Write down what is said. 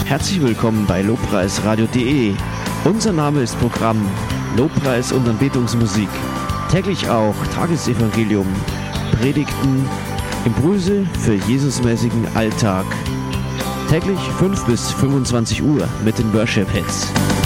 Herzlich willkommen bei lobpreisradio.de. Unser Name ist Programm Lobpreis und Anbetungsmusik. Täglich auch Tagesevangelium, Predigten, Impulse für Jesusmäßigen Alltag. Täglich 5 bis 25 Uhr mit den Worship Hits.